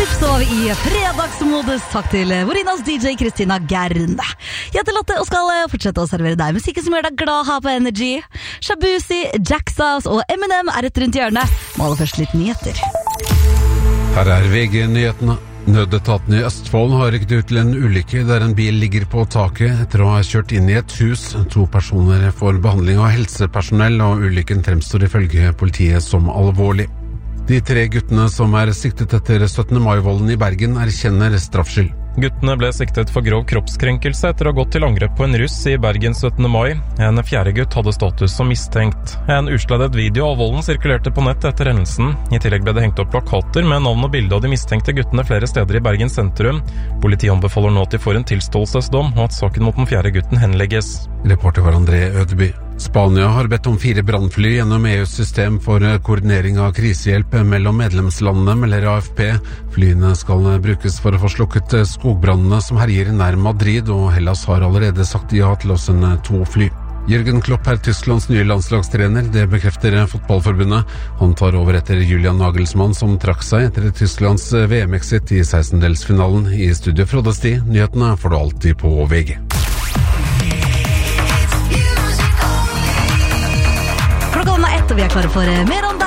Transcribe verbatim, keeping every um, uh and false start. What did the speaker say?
Sov i fredagsmodus. Takk til Vorinas D J Kristina Gerne. Jeg heter Lotte og skal fortsette å servere deg musikk som gjør deg glad her på Energy. Shabuzi, Jaxas og Eminem er rett rundt hjørnet. Må aller først litt nyheter. Her er V G-nyhetene. Nødetaten i Østfold har rykket ut til en ulykke der en bil ligger på taket etter å ha kjørt inn i et hus. To personer får behandling av helsepersonell, og ulykken fremstår ifølge politiet som alvorlig. De tre guttene som er siktet etter syttende mai-volden i Bergen erkjenner straffskyld. Guttene ble siktet for grov kroppskrenkelse etter å ha gått til angrep på en russ i Bergen syttende mai. En fjerde gutt hadde status som mistenkt. En usledet video av volden sirkulerte på nett etter hendelsen. I tillegg ble det hengt opp plakater med navn og bilde av de mistenkte guttene flere steder i Bergen sentrum. Politiet anbefaler nå at de får en tilståelsesdom, og at saken mot den fjerde gutten henlegges. Reporter var André Ødeby. Spania har bedt om fire brannfly gjennom E U's system for koordinering av krisehjelp mellom medlemslandene, melder A F P. Flyene skal brukes for å få slukket skogbrannene som herjer nær Madrid, og Hellas har allerede sagt ja til å sende to fly. Jürgen Klopp er Tysklands nye landslagstrener, det bekrefter fotballforbundet. Han tar over etter Julian Nagelsmann, som trakk seg etter Tysklands V M-exit i sekstendelsfinalen. I studio Frode Sti, nyhetene får du alltid på V G. Klokka er ett, og vi er klare for mer om deg.